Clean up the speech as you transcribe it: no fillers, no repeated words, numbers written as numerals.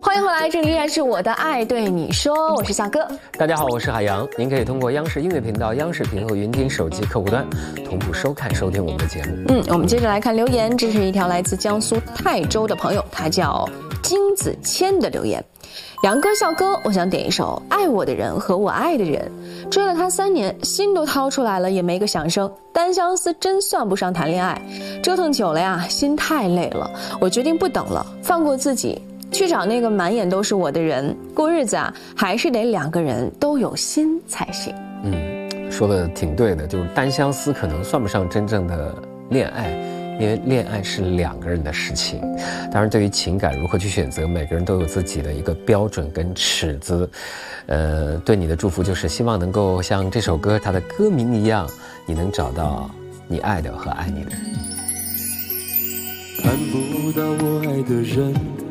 欢迎回来，这里依然是我的爱对你说，我是夏哥。 大家好，我是海洋。您可以通过央视音乐频道、央视频和云听手机客户端同步收看、收听我们的节目。 我们接着来看留言，这是一条来自江苏泰州的朋友，他叫金子谦的留言。杨哥、笑哥，我想点一首《爱我的人和我爱的人》，追了他3年，心都掏出来了，也没个响声。单相思真算不上谈恋爱，折腾久了呀，心太累了。我决定不等了，放过自己，去找那个满眼都是我的人。过日子啊，还是得2个人都有心才行。 说的挺对的，就是单相思可能算不上真正的恋爱。因为恋爱是2个人的事情，当然对于情感如何去选择，每个人都有自己的一个标准跟尺子。对你的祝福就是希望能够像这首歌它的歌名一样，你能找到你爱的和爱你的人。 看不到我爱的人，